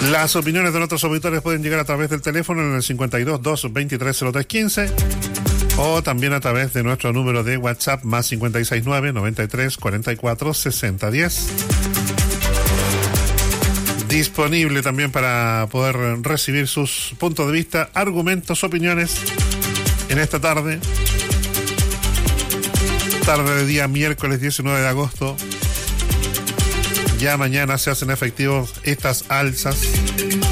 Las opiniones de nuestros auditores pueden llegar a través del teléfono en el 52 2 23 03 15 o también a través de nuestro número de WhatsApp más 569 93 44 60 10. Disponible también para poder recibir sus puntos de vista, argumentos, opiniones en esta tarde de día miércoles 19 de agosto. Ya mañana se hacen efectivos estas alzas